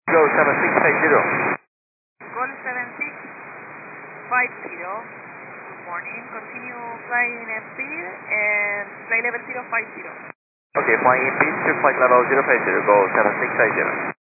Go 7650. Gol 7650. Good morning. Continue flying in speed and flight level 050. Okay, flying in speed to flight level 050. Go 7650.